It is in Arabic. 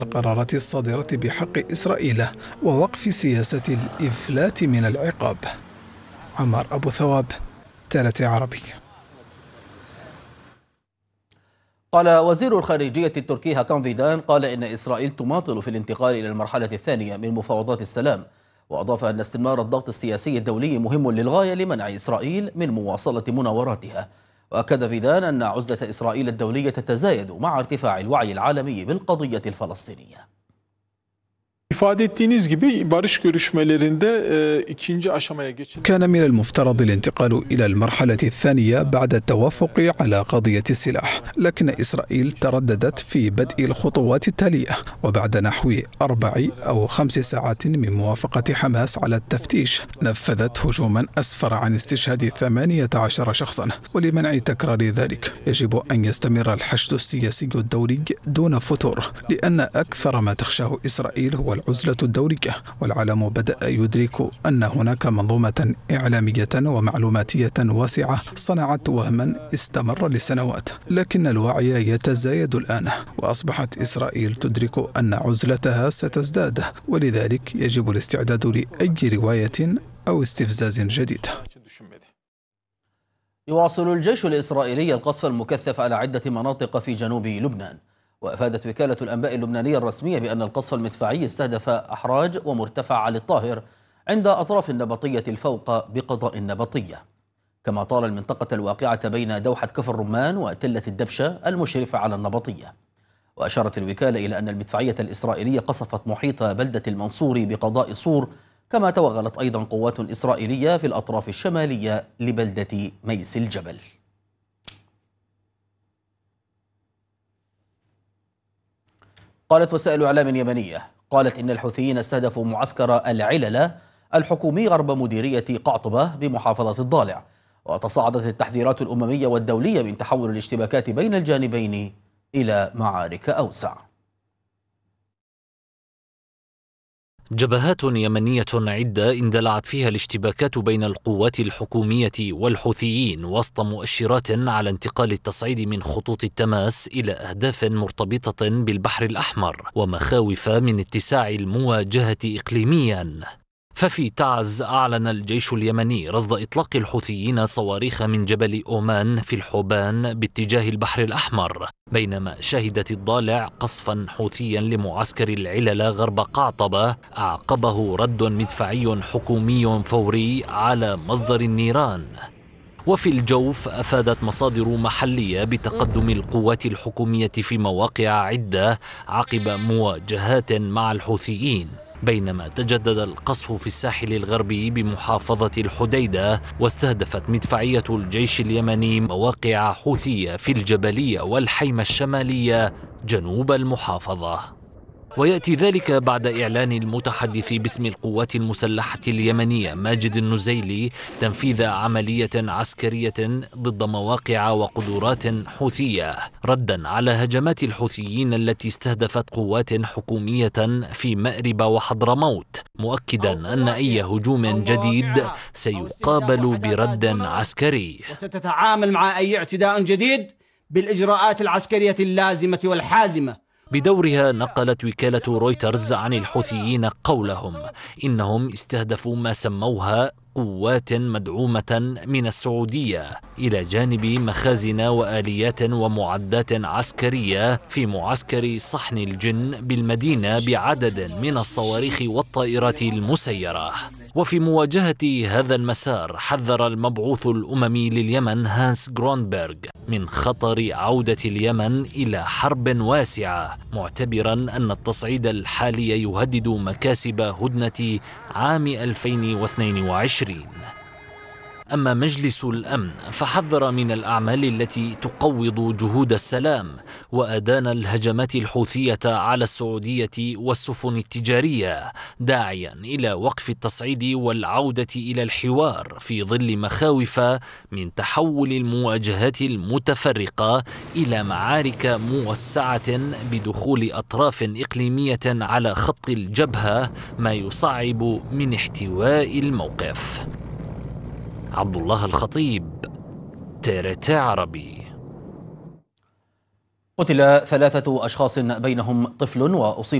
القرارات الصادرة بحق إسرائيل ووقف سياسة الإفلات من العقاب. عمار أبو ثواب، تالت عربي. قال وزير الخارجية التركي هاكان فيدان قال إن إسرائيل تماطل في الانتقال إلى المرحلة الثانية من مفاوضات السلام، وأضاف أن استمرار الضغط السياسي الدولي مهم للغاية لمنع إسرائيل من مواصلة مناوراتها. وأكد فيدان أن عزلة إسرائيل الدولية تتزايد مع ارتفاع الوعي العالمي بالقضية الفلسطينية. كان من المفترض الانتقال إلى المرحلة الثانية بعد التوافق على قضية السلاح، لكن إسرائيل ترددت في بدء الخطوات التالية، وبعد نحو 4 أو 5 ساعات من موافقة حماس على التفتيش نفذت هجوما أسفر عن استشهاد 18 شخصا. ولمنع تكرار ذلك يجب أن يستمر الحشد السياسي الدولي دون فتور، لأن أكثر ما تخشاه إسرائيل هو العزلة الدولية، والعالم بدأ يدرك أن هناك منظومة إعلامية ومعلوماتية واسعة صنعت وهما استمر لسنوات، لكن الوعي يتزايد الآن، وأصبحت إسرائيل تدرك أن عزلتها ستزداد، ولذلك يجب الاستعداد لأي رواية أو استفزاز جديد. يواصل الجيش الإسرائيلي القصف المكثف على عدة مناطق في جنوب لبنان. وأفادت وكالة الأنباء اللبنانية الرسمية بأن القصف المدفعي استهدف أحراج ومرتفع علي الطاهر عند أطراف النبطية الفوق بقضاء النبطية، كما طال المنطقة الواقعة بين دوحة كفر رمان وتلة الدبشة المشرفة على النبطية. وأشارت الوكالة إلى أن المدفعية الإسرائيلية قصفت محيط بلدة المنصور بقضاء صور، كما توغلت أيضا قوات إسرائيلية في الأطراف الشمالية لبلدة ميس الجبل. قالت وسائل إعلام يمنية إن الحوثيين استهدفوا معسكر العللة الحكومي غرب مديرية قعطبة بمحافظة الضالع، وتصاعدت التحذيرات الأممية والدولية من تحول الاشتباكات بين الجانبين إلى معارك أوسع. جبهات يمنية عدة اندلعت فيها الاشتباكات بين القوات الحكومية والحوثيين وسط مؤشرات على انتقال التصعيد من خطوط التماس إلى أهداف مرتبطة بالبحر الأحمر ومخاوف من اتساع المواجهة إقليميا. ففي تعز أعلن الجيش اليمني رصد إطلاق الحوثيين صواريخ من جبل أومان في الحوبان باتجاه البحر الأحمر، بينما شهدت الضالع قصفا حوثيا لمعسكر العللة غرب قعطبة أعقبه رد مدفعي حكومي فوري على مصدر النيران. وفي الجوف أفادت مصادر محلية بتقدم القوات الحكومية في مواقع عدة عقب مواجهات مع الحوثيين، بينما تجدد القصف في الساحل الغربي بمحافظة الحديدة، واستهدفت مدفعية الجيش اليمني مواقع حوثية في الجبلية والحيمة الشمالية جنوب المحافظة. ويأتي ذلك بعد إعلان المتحدث باسم القوات المسلحة اليمنية ماجد النزيلي تنفيذ عملية عسكرية ضد مواقع وقدرات حوثية ردا على هجمات الحوثيين التي استهدفت قوات حكومية في مأرب وحضرموت، مؤكدا أن أي هجوم جديد سيقابل برد عسكري. وستتعامل مع أي اعتداء جديد بالإجراءات العسكرية اللازمة والحازمة. بدورها نقلت وكالة رويترز عن الحوثيين قولهم إنهم استهدفوا ما سموها قوات مدعومة من السعودية إلى جانب مخازن وآليات ومعدات عسكرية في معسكر صحن الجن بالمدينة بعدد من الصواريخ والطائرات المسيرة. وفي مواجهة هذا المسار حذر المبعوث الأممي لليمن هانس غرونبرغ من خطر عودة اليمن إلى حرب واسعة، معتبرا أن التصعيد الحالي يهدد مكاسب هدنة عام 2022. أما مجلس الأمن فحذر من الأعمال التي تقوض جهود السلام، وأدان الهجمات الحوثية على السعودية والسفن التجارية، داعيا إلى وقف التصعيد والعودة إلى الحوار في ظل مخاوف من تحول المواجهات المتفرقة إلى معارك موسعة بدخول أطراف إقليمية على خط الجبهة، ما يصعب من احتواء الموقف. عبد الله الخطيب، TRT عربي. قتل 3 أشخاص بينهم طفل وأصيب